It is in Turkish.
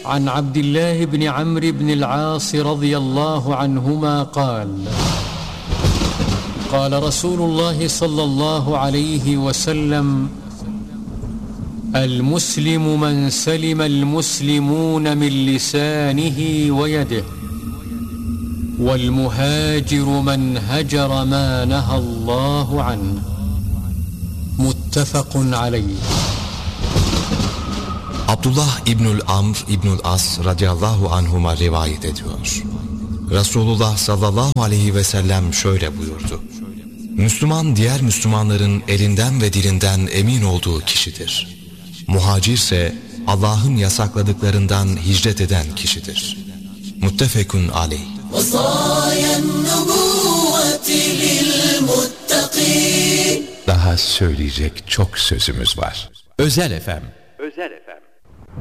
عن عبد الله بن عمرو بن العاص رضي الله عنهما قال قال رسول الله صلى الله عليه وسلم المسلم من سلم المسلمون من لسانه ويده والمهاجر من هجر ما نهى الله عنه متفق عليه. Abdullah İbnül Amr İbnül As radıyallahu anhuma rivayet ediyor. Resulullah sallallahu aleyhi ve sellem şöyle buyurdu: Müslüman diğer Müslümanların elinden ve dilinden emin olduğu kişidir. Muhacirse Allah'ın yasakladıklarından hicret eden kişidir. Muttefekun aleyh. Daha söyleyecek çok sözümüz var. Özel FM